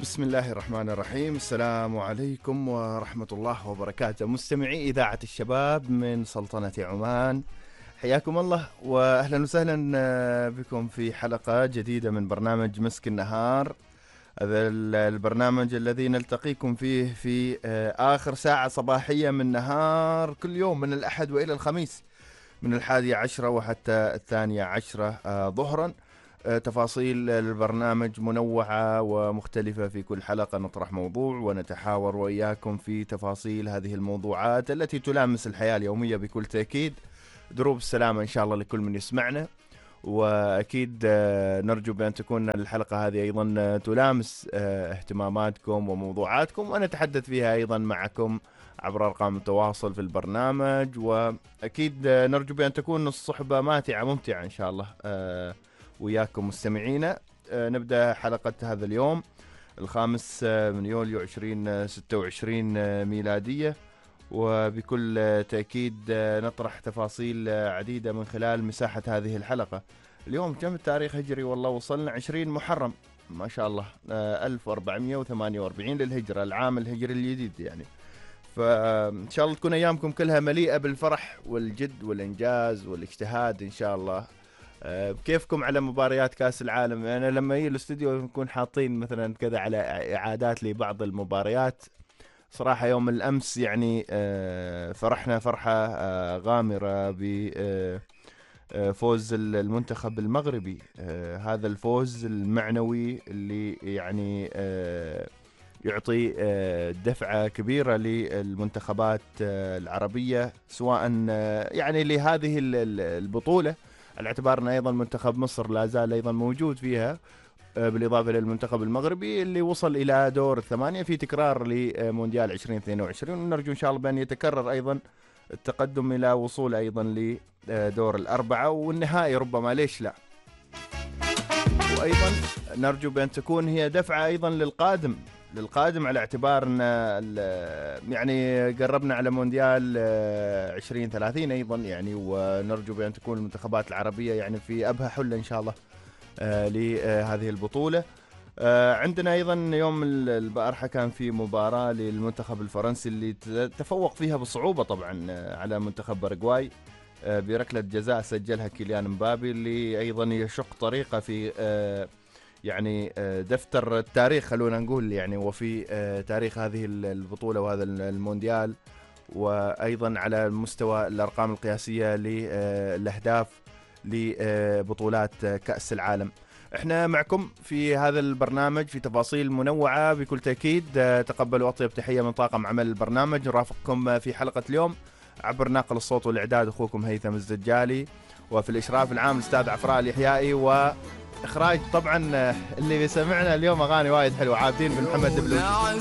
بسم الله الرحمن الرحيم. السلام عليكم ورحمة الله وبركاته، مستمعي إذاعة الشباب من سلطنة عمان، حياكم الله وأهلا وسهلا بكم في حلقة جديدة من برنامج مسك النهار. هذا البرنامج الذي نلتقيكم فيه في آخر ساعة صباحية من نهار كل يوم من الأحد وإلى الخميس، من 11 وحتى 12 ظهرا. تفاصيل البرنامج منوعة ومختلفة، في كل حلقة نطرح موضوع ونتحاور وإياكم في تفاصيل هذه الموضوعات التي تلامس الحياة اليومية بكل تأكيد. دروب السلامة إن شاء الله لكل من يسمعنا، وأكيد نرجو بأن تكون الحلقة هذه أيضا تلامس اهتماماتكم وموضوعاتكم، ونتحدث فيها أيضا معكم عبر أرقام التواصل في البرنامج. وأكيد نرجو بأن تكون الصحبة ماتعة ممتعة إن شاء الله وياكم مستمعينا. نبدأ حلقة هذا اليوم 5 من يوليو 2026 ميلادية، وبكل تأكيد نطرح تفاصيل عديدة من خلال مساحة هذه الحلقة. اليوم كم التاريخ هجري؟ والله وصلنا 20 محرم ما شاء الله 1448 للهجرة، العام الهجري الجديد يعني. فإن شاء الله تكون أيامكم كلها مليئة بالفرح والجد والإنجاز والاجتهاد إن شاء الله. كيفكم على مباريات كأس العالم؟ أنا لما يجي الاستوديو نكون حاطين مثلا كذا على إعادات لبعض المباريات. صراحة يوم الأمس يعني فرحنا فرحة غامرة بفوز المنتخب المغربي. هذا الفوز المعنوي اللي يعني يعطي دفعة كبيرة للمنتخبات العربية، سواء يعني لهذه البطولة، على اعتبار أن أيضا منتخب مصر لا زال أيضا موجود فيها، بالإضافة للمنتخب المغربي اللي وصل إلى دور الثمانية في تكرار لمونديال 2022. ونرجو إن شاء الله بأن يتكرر أيضا التقدم إلى وصول أيضا لدور الأربعة والنهائي ربما، ليش لا. وأيضا نرجو بأن تكون هي دفعة أيضا للقادم على اعتبار أن يعني قربنا على مونديال 2030 أيضا يعني، ونرجو بأن تكون المنتخبات العربية يعني في أبهى حل إن شاء الله لهذه البطولة. عندنا أيضا يوم البارحة كان في مباراة للمنتخب الفرنسي اللي تفوق فيها بصعوبة طبعا على منتخب باراغواي بركلة جزاء سجلها كيليان مبابي، اللي أيضا يشق طريقة في يعني دفتر التاريخ خلونا نقول يعني، وفي تاريخ هذه البطولة وهذا المونديال، وأيضا على مستوى الأرقام القياسية للأهداف لبطولات كأس العالم. احنا معكم في هذا البرنامج في تفاصيل منوعة بكل تأكيد. تقبلوا أطيب تحية من طاقم عمل البرنامج. نرافقكم في حلقة اليوم عبر ناقل الصوت والإعداد أخوكم هيثم الزجالي، وفي الإشراف العام الأستاذ عفراء اليحيائي، وإخراج طبعا اللي بيسمعنا اليوم أغاني وايد حلوة عابدين بن محمد دبلوشي.